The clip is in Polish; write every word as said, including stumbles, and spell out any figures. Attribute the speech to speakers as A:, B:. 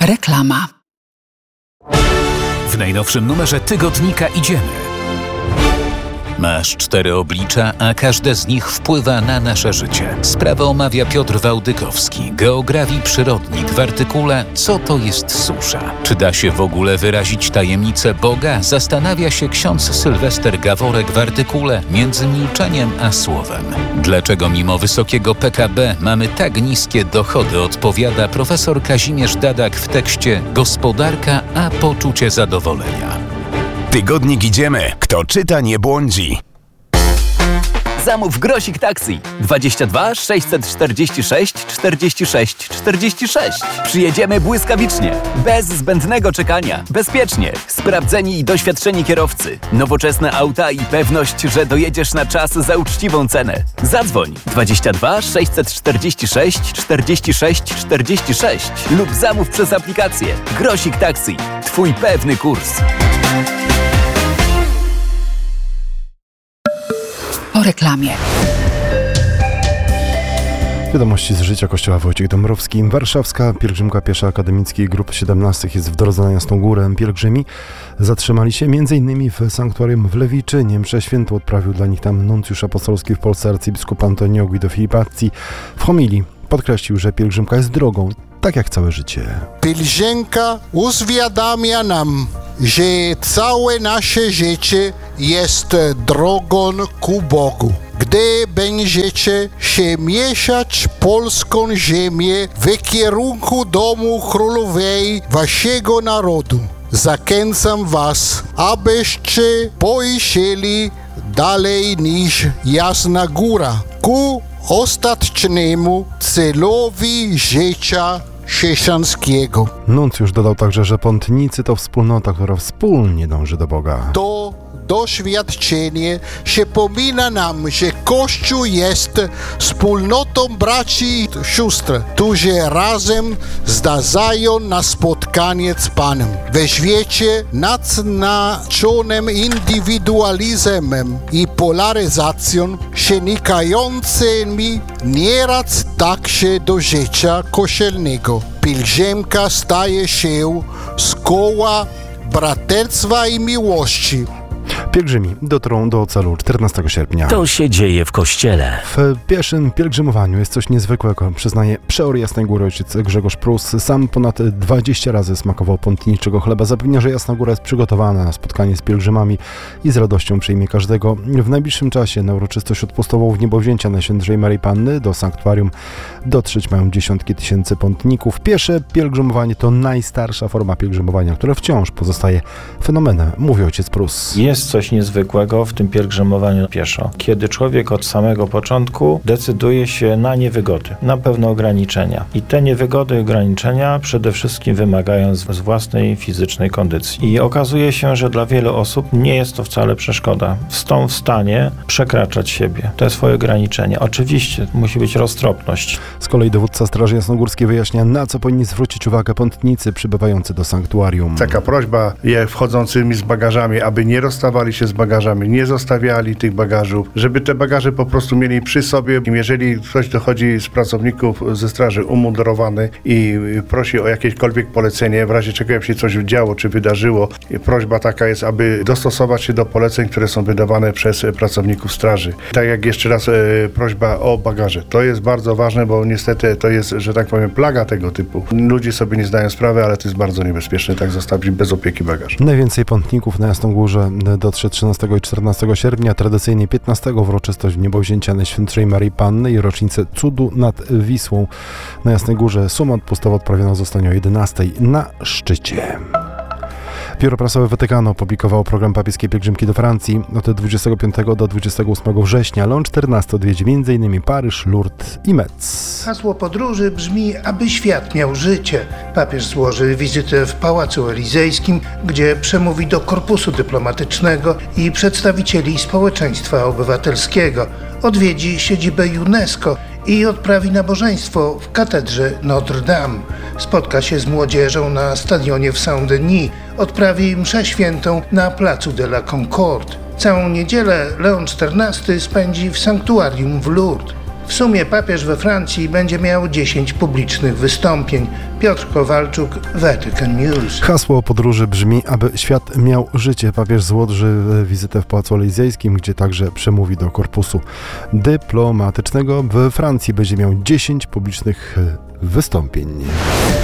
A: Reklama.
B: W najnowszym numerze tygodnika Idziemy. Masz cztery oblicza, a każde z nich wpływa na nasze życie. Sprawę omawia Piotr Wałdykowski, geografii przyrodnik w artykule Co to jest susza? Czy da się w ogóle wyrazić tajemnicę Boga? Zastanawia się ksiądz Sylwester Gaworek w artykule Między milczeniem a słowem. Dlaczego mimo wysokiego P K B mamy tak niskie dochody, odpowiada profesor Kazimierz Dadak w tekście Gospodarka a poczucie zadowolenia.
C: Tygodnik Idziemy. Kto czyta, nie błądzi.
D: Zamów Grosik Taxi dwadzieścia dwa sześćset czterdzieści sześć czterdzieści sześć czterdzieści sześć. Przyjedziemy błyskawicznie, bez zbędnego czekania, bezpiecznie, sprawdzeni i doświadczeni kierowcy, nowoczesne auta i pewność, że dojedziesz na czas za uczciwą cenę. Zadzwoń dwadzieścia dwa sześćset czterdzieści sześć czterdzieści sześć czterdzieści sześć lub zamów przez aplikację. Grosik Taxi. Twój pewny kurs.
A: Po reklamie.
E: Wiadomości z życia Kościoła. Wojciech Dąbrowski. Warszawska pielgrzymka piesza akademickiej grupy siedemnaście jest w drodze na Jasną Górę. Pielgrzymi zatrzymali się m.in. w sanktuarium w Lewiczynie. Mszę świętą odprawił dla nich tam nuncjusz apostolski w Polsce arcybiskup Antonio Guido Filipazzi. W homilii podkreślił, że pielgrzymka jest drogą, tak jak całe życie.
F: Pielgrzymka uświadamia nam, że całe nasze życie jest drogą ku Bogu. Gdy będziecie się mieszać polską ziemię w kierunku domu królowej waszego narodu, zachęcam was, abyście pojrzeli dalej niż Jasna Góra, ku ostatecznemu celowi życia chrześcijańskiego.
E: Nuncjusz dodał także, że pątnicy to wspólnota, która wspólnie dąży do Boga.
F: To doświadczenie przypomina nam, że Kościół jest wspólnotą braci i sióstr, którzy razem zdążają na spotkanie z Panem. We świecie naznaczonym indywidualizmem i polaryzacją przenikającymi nieraz także do życia kościelnego. Pielgrzymka staje się z koła braterstwa i miłości.
E: Pielgrzymi dotrą do celu czternastego sierpnia.
G: To się dzieje w kościele.
E: W pieszym pielgrzymowaniu jest coś niezwykłego, przyznaje przeor Jasnej Góry ojciec Grzegorz Prus. Sam ponad dwadzieścia razy smakował pątniczego chleba. Zapewnia, że Jasna Góra jest przygotowana na spotkanie z pielgrzymami i z radością przyjmie każdego. W najbliższym czasie na uroczystość odpustową w niebowzięcia Najświętszej Maryi Panny do sanktuarium dotrzeć mają dziesiątki tysięcy pątników. Piesze pielgrzymowanie to najstarsza forma pielgrzymowania, która wciąż pozostaje fenomenem, mówi ojciec Prus.
H: Jest coś niezwykłego w tym pielgrzymowaniu pieszo. Kiedy człowiek od samego początku decyduje się na niewygody, na pewne ograniczenia. I te niewygody i ograniczenia przede wszystkim wymagają z, z własnej fizycznej kondycji. I okazuje się, że dla wielu osób nie jest to wcale przeszkoda. Są w stanie przekraczać siebie, te swoje ograniczenia. Oczywiście musi być roztropność.
E: Z kolei dowódca Straży Jasnogórskiej wyjaśnia, na co powinni zwrócić uwagę pątnicy przybywający do sanktuarium.
I: Taka prośba je wchodzącymi z bagażami, aby nie rozstawali się z bagażami, nie zostawiali tych bagażów, żeby te bagaże po prostu mieli przy sobie. Jeżeli ktoś dochodzi z pracowników ze straży umundurowany i prosi o jakiekolwiek polecenie, w razie czego jak się coś działo czy wydarzyło, prośba taka jest, aby dostosować się do poleceń, które są wydawane przez pracowników straży. Tak jak jeszcze raz e, prośba o bagaże. To jest bardzo ważne, bo niestety to jest, że tak powiem, plaga tego typu. Ludzie sobie nie zdają sprawy, ale to jest bardzo niebezpieczne, tak zostawić bez opieki bagaż.
E: Najwięcej pątników na Jasną Górze dotrze trzynastego i czternastego sierpnia, tradycyjnie piętnastego w uroczystość niebowzięcia Najświętszej Maryi Panny i rocznicę cudu nad Wisłą. Na Jasnej Górze suma odpustowa odprawiona zostanie o jedenastej na szczycie. Biuro Prasowe Watykanu opublikowało program papieskiej pielgrzymki do Francji od dwudziestego piątego do dwudziestego ósmego września, ale on czternasty odwiedzi m.in. Paryż, Lourdes i Metz.
J: Hasło podróży brzmi, aby świat miał życie. Papież złoży wizytę w Pałacu Elizejskim, gdzie przemówi do korpusu dyplomatycznego i przedstawicieli społeczeństwa obywatelskiego. Odwiedzi siedzibę UNESCO i odprawi nabożeństwo w katedrze Notre Dame. Spotka się z młodzieżą na stadionie w Saint-Denis. Odprawi mszę świętą na placu de la Concorde. Całą niedzielę Leon czternasty spędzi w sanktuarium w Lourdes. W sumie papież we Francji będzie miał dziesięć publicznych wystąpień. Piotr Kowalczuk, Vatican News.
E: Hasło podróży brzmi, aby świat miał życie. Papież złoży wizytę w Pałacu Elizejskim, gdzie także przemówi do korpusu dyplomatycznego. W Francji będzie miał dziesięć publicznych wystąpień.